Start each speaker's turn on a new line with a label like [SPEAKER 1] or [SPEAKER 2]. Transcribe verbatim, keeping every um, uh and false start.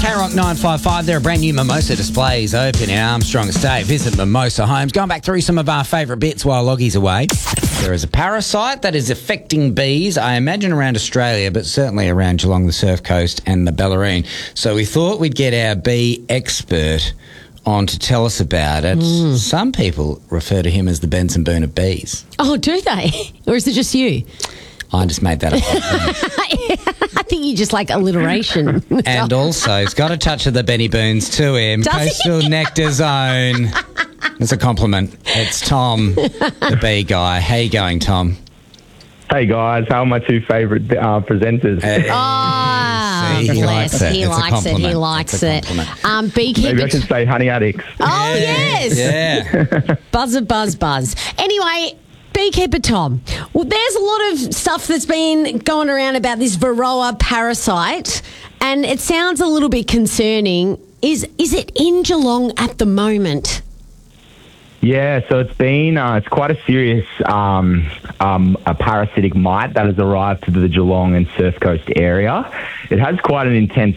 [SPEAKER 1] K-Rock nine five five. There are brand new Mimosa displays open in Armstrong Estate. Visit Mimosa Homes. Going back through some of our favourite bits while Loggie's away. There is a parasite that is affecting bees, I imagine around Australia, but certainly around Geelong, the Surf Coast and the Bellarine. So we thought we'd get our bee expert on to tell us about it. Mm. Some people refer to him as the Benson Boone of bees.
[SPEAKER 2] Oh, do they? Or is it just you?
[SPEAKER 1] I just made that up.
[SPEAKER 2] I think you just like alliteration.
[SPEAKER 1] And also, he's got a touch of the Benny Boons to him.
[SPEAKER 2] Does
[SPEAKER 1] Coastal
[SPEAKER 2] he?
[SPEAKER 1] Nectar Zone. It's a compliment. It's Tom, the bee guy. How you going, Tom?
[SPEAKER 3] Hey guys, how are my two favourite uh, presenters?
[SPEAKER 1] Hey.
[SPEAKER 2] Ah,
[SPEAKER 1] See, he
[SPEAKER 2] bless.
[SPEAKER 1] likes it.
[SPEAKER 2] He
[SPEAKER 1] It's a
[SPEAKER 2] likes it. He
[SPEAKER 1] compliment.
[SPEAKER 2] likes
[SPEAKER 1] It's a
[SPEAKER 2] it.
[SPEAKER 1] compliment.
[SPEAKER 2] Um,
[SPEAKER 3] Maybe I
[SPEAKER 2] beekeeper.
[SPEAKER 3] can say honey addicts.
[SPEAKER 2] Oh, yes.
[SPEAKER 1] Yeah.
[SPEAKER 2] Buzzer, buzz, buzz. Anyway, beekeeper Tom, well, there's a lot of stuff that's been going around about this Varroa parasite, and it sounds a little bit concerning. Is is it in Geelong at the moment?
[SPEAKER 3] Yeah, so it's been, uh, it's quite a serious um, um, a parasitic mite that has arrived to the Geelong and Surf Coast area. It has quite an intense